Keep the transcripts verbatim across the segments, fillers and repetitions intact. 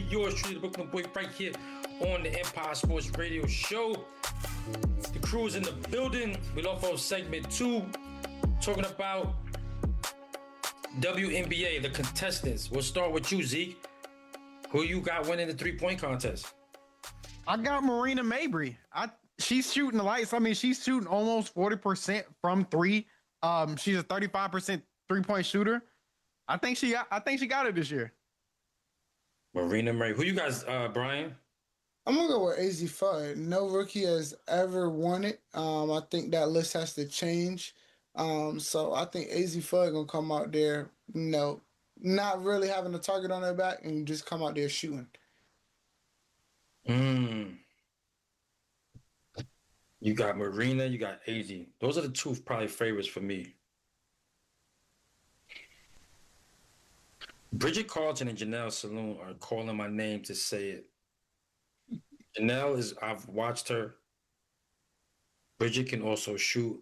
yours truly, the Brooklyn Boy, right here on the Empire Sports Radio Show. The crew is in the building. We're off of segment two, talking about W N B A, the contestants. We'll start with you, Zeke. Who you got winning the three-point contest? I got Marina Mabrey. I she's shooting the lights. I mean, she's shooting almost forty percent from three. Um, she's a thirty-five percent three-point shooter. I think she got I think she got it this year. Marina Mabrey. Who you guys, uh, Brian? I'm gonna go with Azzi Fudd. No rookie has ever won it. Um, I think that list has to change. Um, so I think Azzi Fudd gonna come out there, you know, not really having a target on their back and just come out there shooting. Mm. You got Marina, you got A Z. Those are the two probably favorites for me. Bridget Carlton and Janelle Saloon are calling my name to say it. Janelle is, I've watched her. Bridget can also shoot.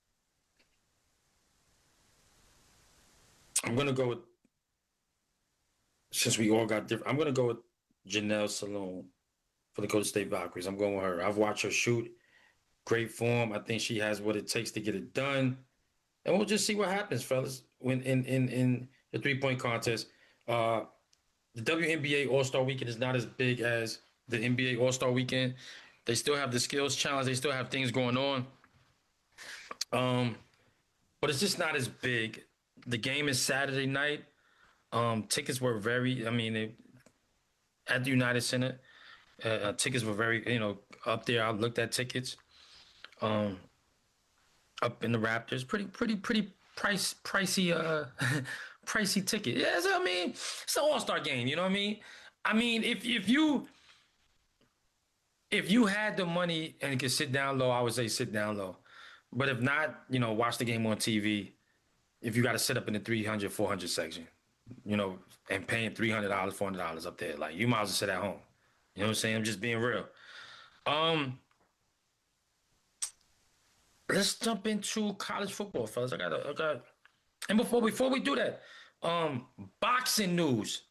I'm going to go with, since we all got different, I'm going to go with Janelle Saloon for the Golden State Valkyries. I'm going with her. I've watched her shoot. Great form. I think she has what it takes to get it done. And we'll just see what happens, fellas, when in, in, in the three-point contest. Uh, the W N B A All-Star Weekend is not as big as the N B A All-Star Weekend. They still have the skills challenge. They still have things going on. Um, but it's just not as big. The game is Saturday night. Um, tickets were very, I mean, they, at the United Center, uh, uh, tickets were very, you know, up there. I looked at tickets. Um, up in the Raptors, pretty, pretty, pretty price, pricey, uh, pricey ticket. Yeah, so, I mean, it's an All-Star game. You know what I mean? I mean, if if you if you had the money and could sit down low, I would say sit down low. But if not, you know, watch the game on T V. If you got to sit up in the three hundred, four hundred section, you know, and paying three hundred dollars, four hundred dollars up there, like, you might as well sit at home. You know what I'm saying? I'm just being real. Um. Let's jump into college football, fellas. I got, I got, and before before we do that, um, boxing news.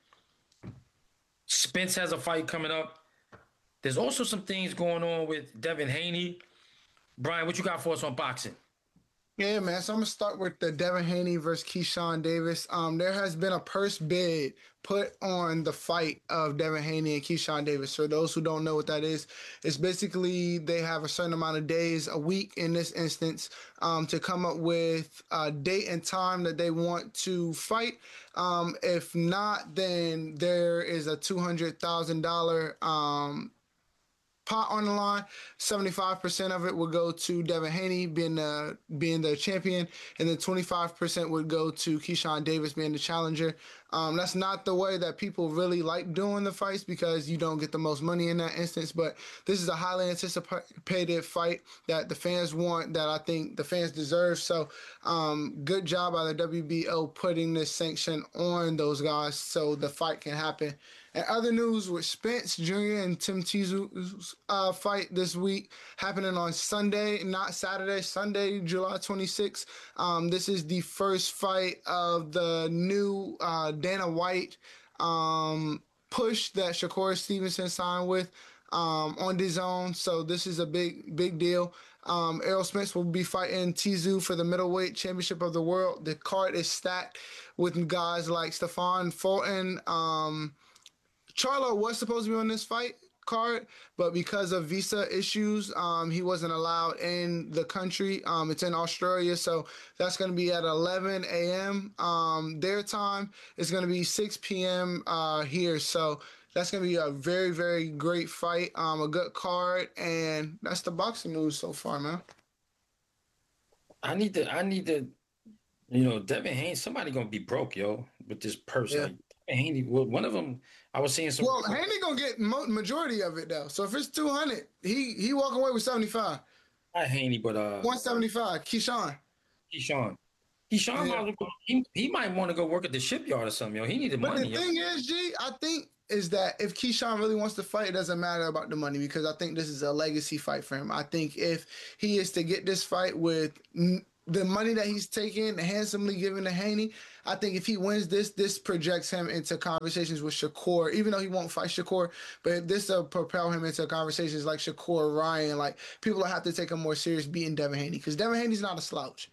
Spence has a fight coming up. There's also some things going on with Devin Haney. Brian, what you got for us on boxing? Yeah, man. So I'm gonna start with the Devin Haney versus Keyshawn Davis. Um, there has been a purse bid put on the fight of Devin Haney and Keyshawn Davis. For those who don't know what that is, it's basically they have a certain amount of days, a week in this instance, um, to come up with a date and time that they want to fight. Um, if not, then there is a two hundred thousand dollar um pot on the line. seventy-five percent of it would go to Devin Haney being the being the champion, and then twenty-five percent would go to Keyshawn Davis being the challenger. Um, that's not the way that people really like doing the fights because you don't get the most money in that instance. But this is a highly anticipated fight that the fans want, that I think the fans deserve. So um, good job by the W B O putting this sanction on those guys so the fight can happen. And other news with Spence Junior and Tim Tszyu's uh, fight this week happening on Sunday, not Saturday, Sunday, July twenty-sixth. Um, this is the first fight of the new uh, Dana White um, push that Shakur Stevenson signed with um, on DAZN. So this is a big, big deal. Um, Errol Spence will be fighting Tszyu for the middleweight championship of the world. The card is stacked with guys like Stephon Fulton. Um, Charlo was supposed to be on this fight card, but because of visa issues, um, he wasn't allowed in the country. Um, it's in Australia, so that's going to be at eleven a.m. Um, their time. It's going to be six p.m. Uh, here, so that's going to be a very, very great fight, um, a good card, and that's the boxing news so far, man. I need to, I need to, you know, Devin Haney, somebody going to be broke, yo, with this purse. Yeah. Like, Haney, well, one of them, I was seeing some. Well, Haney gonna get mo- majority of it though. So if it's two hundred, he he walk away with seventy five. Not Haney, but uh, one seventy five. Keyshawn. Keyshawn. Keyshawn, Yeah. might, he he might want to go work at the shipyard or something, yo. He needed But money. the yo. thing is, G, I think is that if Keyshawn really wants to fight, it doesn't matter about the money because I think this is a legacy fight for him. I think if he is to get this fight with the money that he's taking, handsomely given to Haney, I think if he wins this, this projects him into conversations with Shakur, even though he won't fight Shakur, but this will propel him into conversations like Shakur, Ryan. Like, people will have to take a more serious beating Devin Haney, because Devin Haney's not a slouch.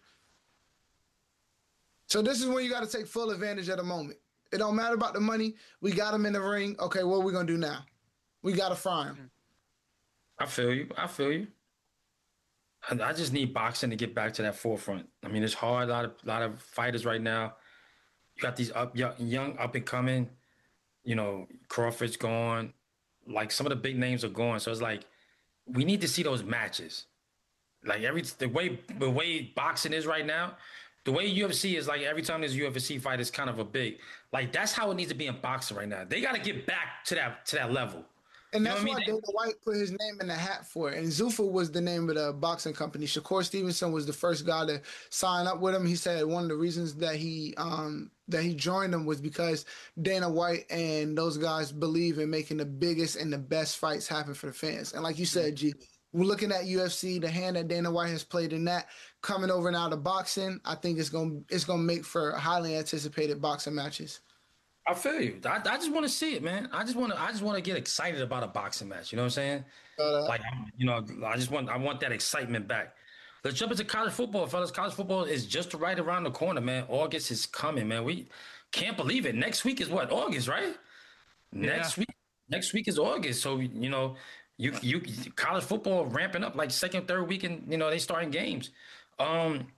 So this is when you got to take full advantage of the moment. It don't matter about the money. We got him in the ring. Okay, what are we going to do now? We got to fry him. I feel you. I feel you. I, I just need boxing to get back to that forefront. I mean, it's hard. A lot of lot of fighters right now. You got these up young, young up and coming. You know, Crawford's gone. Like, some of the big names are gone. So it's like, we need to see those matches. Like, every the way the way boxing is right now, the way U F C is, like, every time there's a U F C fight, it's kind of a big, like, that's how it needs to be in boxing right now. They got to get back to that to that level. And You know that's what I why mean? Dana White put his name in the hat for it. And Zuffa was the name of the boxing company. Shakur Stevenson was the first guy to sign up with him. He said one of the reasons that he um, that he joined them was because Dana White and those guys believe in making the biggest and the best fights happen for the fans. And like you said, G, we're looking at U F C, the hand that Dana White has played in that, coming over now to boxing. I think it's gonna it's gonna make for highly anticipated boxing matches. I feel you. I, I just want to see it, man. I just want to. I just want to get excited about a boxing match. You know what I'm saying? Uh, Like, you know, I just want. I want that excitement back. Let's jump into college football, fellas. College football is just right around the corner, man. August is coming, man. We can't believe it. Next week is what? August, right? Next week. Next week is August. So, you know, you you college football ramping up like second, third week, and you know they starting games. Um,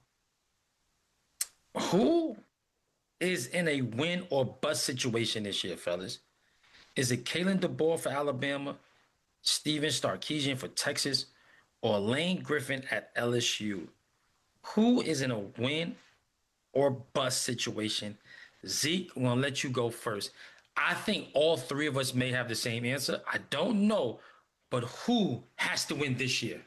who is in a win or bust situation this year, fellas? Is it Kalen DeBoer for Alabama, Steven Sarkisian for Texas, or Lane Griffin at L S U? Who is in a win or bust situation? Zeke, I'm going to let you go first. I think all three of us may have the same answer. I don't know, but who has to win this year?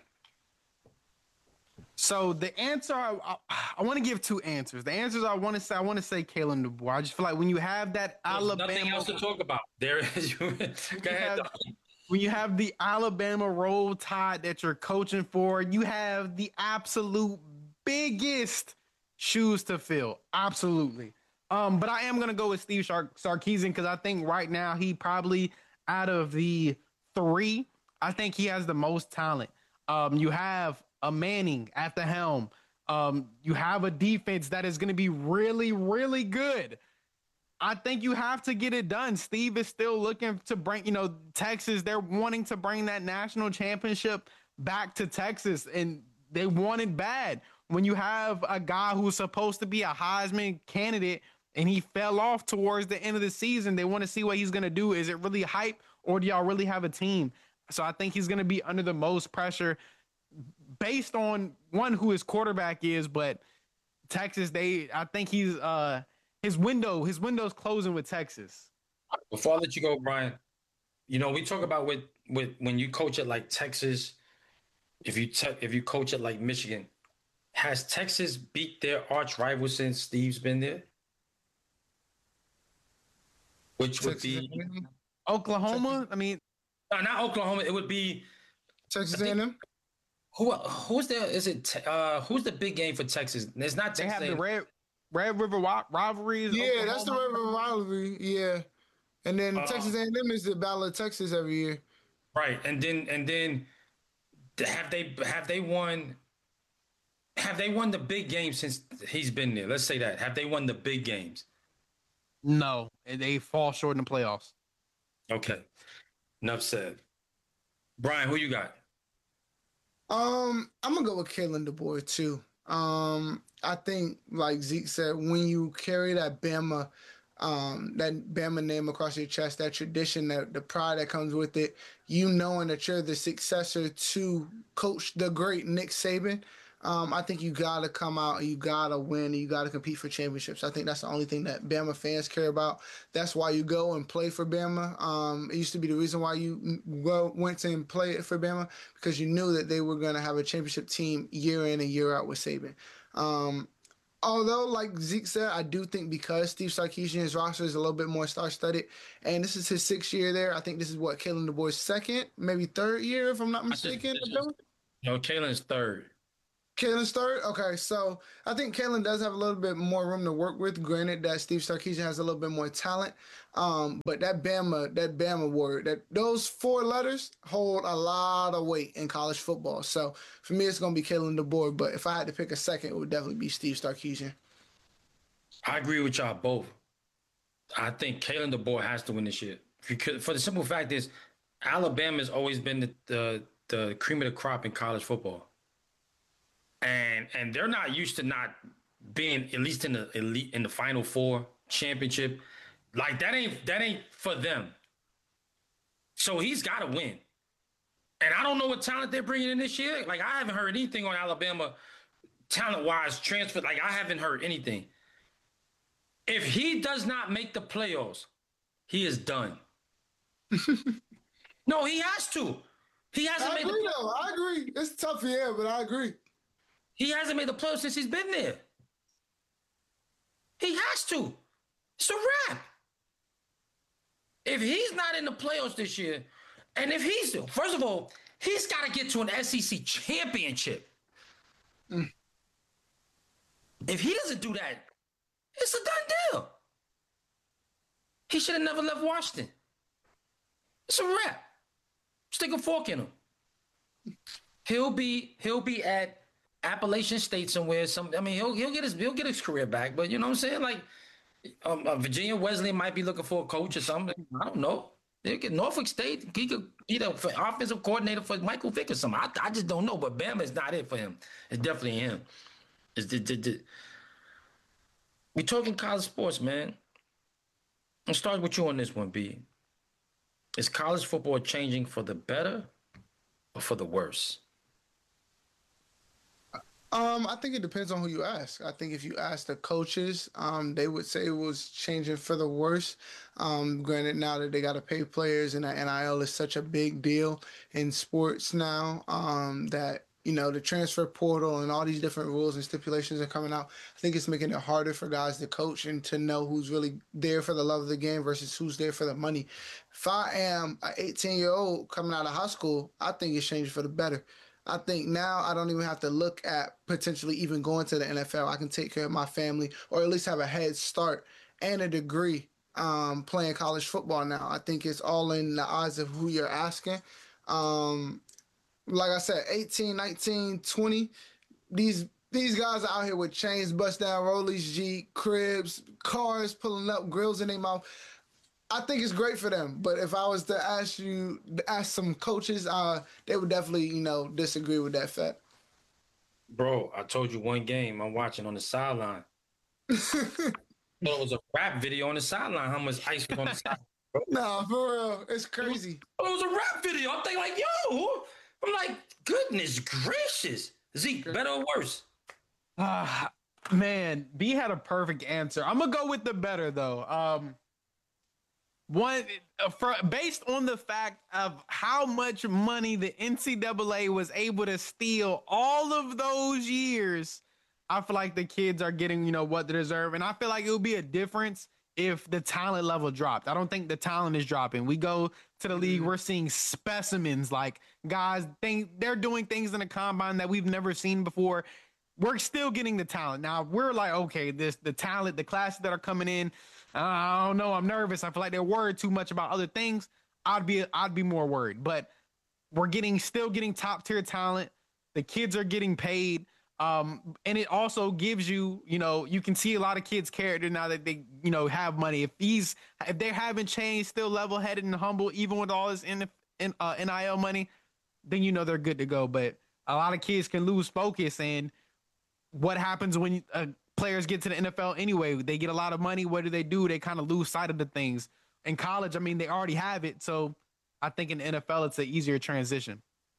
So the answer, I, I, I want to give two answers. The answers I want to say, I want to say Kalen DeBoer. I just feel like when you have that There's Alabama, nothing else to talk about. There is. Go ahead. have- when you have the Alabama Roll Tide that you're coaching for, you have the absolute biggest shoes to fill. Absolutely. Um, but I am gonna go with Steve Sar- Sarkisian because I think right now he probably, out of the three, I think he has the most talent. Um, you have a Manning at the helm. Um, you have a defense that is going to be really, really good. I think you have to get it done. Steve is still looking to bring, you know, Texas. They're wanting to bring that national championship back to Texas, and they want it bad. When you have a guy who's supposed to be a Heisman candidate and he fell off towards the end of the season, they want to see what he's going to do. Is it really hype, or do y'all really have a team? So I think he's going to be under the most pressure based on one, who his quarterback is, but Texas, they, I think he's, uh, his window, his window's closing with Texas. Before I let you go, Brian, you know, we talk about with, with when you coach at like Texas, if you te- if you coach at like Michigan, has Texas beat their arch rival since Steve's been there? Which would Texas be A and M? Oklahoma, I mean, no, not Oklahoma. It would be Texas I A think- and M? who? Who's there? Is it? Uh, who's the big game for Texas? It's not they Texas. have the A and M. Red Red River wi- rivalries. Yeah, that's the Oklahoma. rival rivalry. Yeah, and then Uh, Texas A and M is the Battle of Texas every year. Right, and then and then have they have they won? Have they won the big game since he's been there? Let's say that. Have they won the big games? No, and they fall short in the playoffs. Okay. Enough said. Brian, who you got? Um, I'm gonna go with Kalen DeBoer too. Um, I think, like Zeke said, when you carry that Bama, um, that Bama name across your chest, that tradition, that the pride that comes with it, you knowing that you're the successor to Coach the great Nick Saban. Um, I think you gotta come out and you gotta win and you gotta compete for championships. I think that's the only thing that Bama fans care about. That's why you go and play for Bama. Um, it used to be the reason why you go, went to and played for Bama, because you knew that they were gonna have a championship team year in and year out with Saban. Um, although, like Zeke said, I do think because Steve Sarkisian's roster is a little bit more star-studded, and this is his sixth year there. I think this is what Kalen DeBoer's second, maybe third year, if I'm not I just- mistaken. this is- No, Kalen's third. Kalen third? Okay, so I think Kalen does have a little bit more room to work with. Granted that Steve Sarkisian has a little bit more talent. Um, but that Bama, that Bama word, that those four letters hold a lot of weight in college football. So for me, it's gonna be Kalen DeBoer. But if I had to pick a second, it would definitely be Steve Sarkisian. I agree with y'all both. I think Kalen DeBoer has to win this year. Because for the simple fact is, Alabama's always been the, the the cream of the crop in college football, and and they're not used to not being at least in the elite in the Final Four championship. Like that ain't that ain't for them. So he's got to win. And I don't know what talent they're bringing in this year. Like I haven't heard anything on Alabama talent wise transfer. Like I haven't heard anything. If he does not make the playoffs, he is done. No, he has to. He hasn't I made agree, the though. I agree. It's tough, yeah, but I agree. He hasn't made the playoffs since he's been there. He has to. It's a wrap. If he's not in the playoffs this year, and if he's first of all, he's got to get to an S E C championship. Mm. If he doesn't do that, it's a done deal. He should have never left Washington. It's a wrap. Stick a fork in him. He'll be he'll be at Appalachian State somewhere. Some I mean he'll he'll get his he'll get his career back. But you know what I'm saying? Like um, uh, Virginia Wesleyan might be looking for a coach or something. I don't know. They get Norfolk State. He could be the offensive coordinator for Michael Vick or something. I, I just don't know. But Bama is not it for him. It's definitely him. It's the, the, the, we're talking college sports, man. I'll start with you on this one, B. Is college football changing for the better or for the worse? Um, I think it depends on who you ask. I think if you ask the coaches, um, they would say it was changing for the worse. Um, granted, now that they got to pay players and N I L is such a big deal in sports now, um, that you know the transfer portal and all these different rules and stipulations are coming out. I think it's making it harder for guys to coach and to know who's really there for the love of the game versus who's there for the money. If I am an eighteen-year-old coming out of high school, I think it's changing for the better. I think now I don't even have to look at potentially even going to the N F L. I can take care of my family or at least have a head start and a degree um, playing college football now. I think it's all in the eyes of who you're asking. Um, like I said, eighteen, nineteen, twenty, these these guys are out here with chains, bust down, rollies, G, cribs, cars pulling up, grills in their mouth. I think it's great for them, but if I was to ask you, ask some coaches, uh, they would definitely, you know, disagree with that fact. Bro, I told you one game I'm watching on the sideline. It was a rap video on the sideline. How much ice was on the sideline? Nah, for real, it's crazy. It was, it was a rap video. I'm thinking like, yo, I'm like, goodness gracious, Zeke, better or worse? Ah, uh, man, B had a perfect answer. I'm gonna go with the better though. Um. One, uh, for, based on the fact of how much money the N C double A was able to steal all of those years, I feel like the kids are getting, you know, what they deserve. And I feel like it would be a difference if the talent level dropped. I don't think the talent is dropping. We go to the league, we're seeing specimens, like guys, think they're doing things in the combine that we've never seen before. We're still getting the talent. Now we're like, okay, this, the talent, the classes that are coming in, I don't know. I'm nervous. I feel like they're worried too much about other things. I'd be I'd be more worried. But we're getting still getting top tier talent. The kids are getting paid. Um, and it also gives you, you know, you can see a lot of kids' character now that they, you know, have money. If these if they haven't changed, still level headed and humble, even with all this in, in uh, N I L money, then you know they're good to go. But a lot of kids can lose focus, and what happens when uh, players get to the N F L anyway? They get a lot of money. What do they do? They kind of lose sight of the things. In college, I mean, they already have it. So I think in the N F L, it's an easier transition.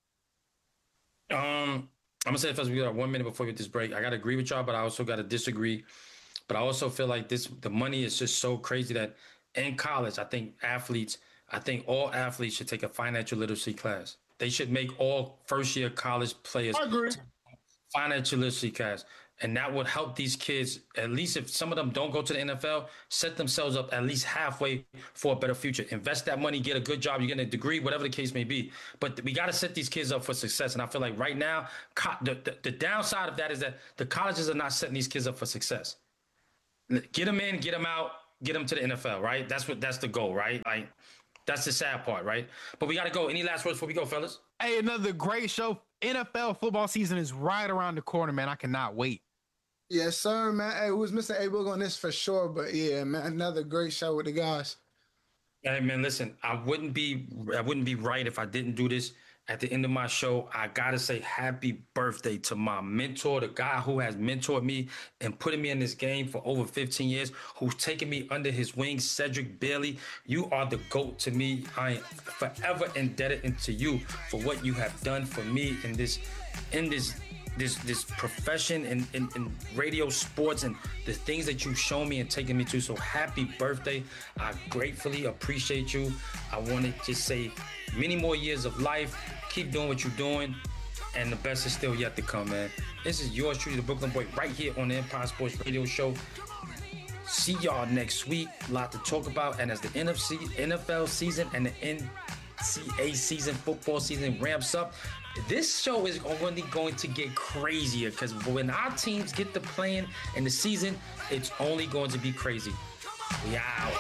Um, I'm gonna say it first. We got one minute before we get this break. I gotta agree with y'all, but I also gotta disagree. But I also feel like this the money is just so crazy that in college, I think athletes, I think all athletes should take a financial literacy class. They should make all first year college players I agree. financial literacy class. And that would help these kids, at least if some of them don't go to the N F L, set themselves up at least halfway for a better future. Invest that money, get a good job, you get a degree, whatever the case may be. But we got to set these kids up for success. And I feel like right now, the, the, the downside of that is that the colleges are not setting these kids up for success. Get them in, get them out, get them to the N F L, right? That's what that's the goal, right? Like, that's the sad part, right? But we got to go. Any last words before we go, fellas? Hey, another great show. N F L football season is right around the corner, man. I cannot wait. Yes, sir, man. Hey, we was missing A-Boog on this for sure, but yeah, man, another great show with the guys. Hey, man, listen, I wouldn't be I wouldn't be right if I didn't do this. At the end of my show, I got to say happy birthday to my mentor, the guy who has mentored me and putting me in this game for over fifteen years, who's taken me under his wing, Cedric Bailey. You are the GOAT to me. I am forever indebted to you for what you have done for me in this in this this this profession and in, in, in radio sports and the things that you've shown me and taken me to. So happy birthday. I gratefully appreciate you. I want to just say many more years of life. Keep doing what you're doing. And the best is still yet to come, man. This is yours truly, the Brooklyn Boy, right here on the Empire Sports Radio Show. See y'all next week. A lot to talk about. And as the N F C, N F L season and the N C A A season, football season ramps up, this show is only going to get crazier because when our teams get to playing in the season, it's only going to be crazy. We out.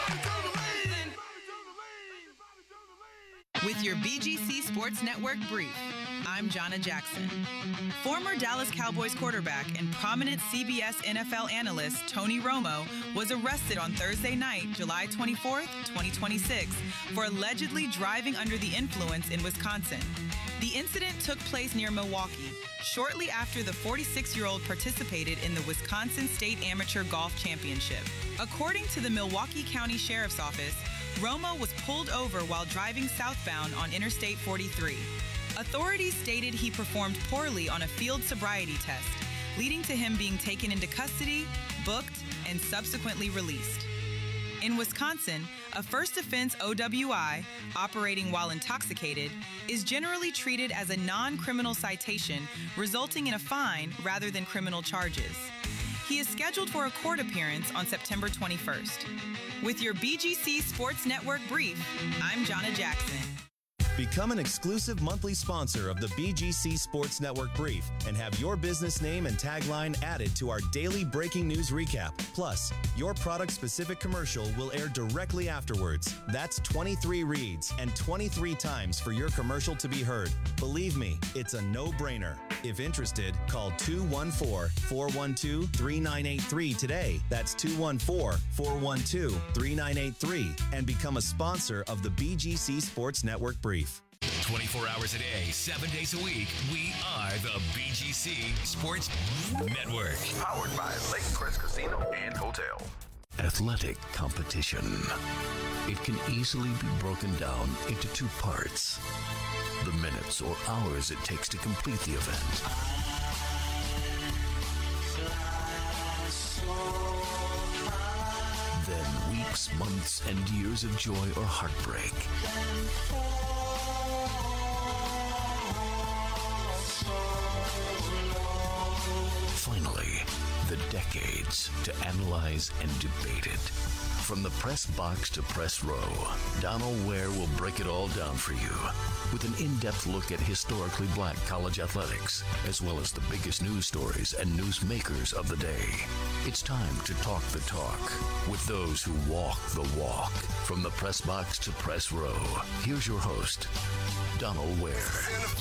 With your B G C Sports Network brief, I'm Jonna Jackson. Former Dallas Cowboys quarterback and prominent C B S N F L analyst Tony Romo was arrested on Thursday night, July twenty-fourth, twenty twenty-six, for allegedly driving under the influence in Wisconsin. The incident took place near Milwaukee, shortly after the forty-six-year-old participated in the Wisconsin State Amateur Golf Championship. According to the Milwaukee County Sheriff's Office, Romo was pulled over while driving southbound on Interstate forty-three. Authorities stated he performed poorly on a field sobriety test, leading to him being taken into custody, booked, and subsequently released. In Wisconsin, a first offense O W I, operating while intoxicated, is generally treated as a non-criminal citation, resulting in a fine rather than criminal charges. He is scheduled for a court appearance on September twenty-first. With your B G C Sports Network brief, I'm Jonna Jackson. Become an exclusive monthly sponsor of the B G C Sports Network Brief and have your business name and tagline added to our daily breaking news recap. Plus, your product-specific commercial will air directly afterwards. That's twenty-three reads and twenty-three times for your commercial to be heard. Believe me, it's a no-brainer. If interested, call two one four, four one two, three nine eight three today. That's two one four, four one two, three nine eight three and become a sponsor of the B G C Sports Network Brief. twenty-four hours a day, seven days a week, we are the B G C Sports Network. Powered by Lake Crest Casino and Hotel. Athletic competition. It can easily be broken down into two parts. The minutes or hours it takes to complete the event. Then weeks, months, and years of joy or heartbreak. Finally, the decades to analyze and debate it. From the press box to press row, Donald Ware will break it all down for you with an in-depth look at historically black college athletics, as well as the biggest news stories and newsmakers of the day. It's time to talk the talk with those who walk the walk. From the press box to press row, here's your host, Donald Ware.